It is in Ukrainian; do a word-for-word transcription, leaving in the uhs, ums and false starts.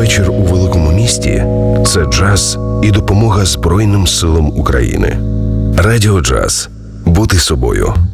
Вечір у великому місті – це джаз і допомога Збройним силам України. Радіо Джаз. Бути собою.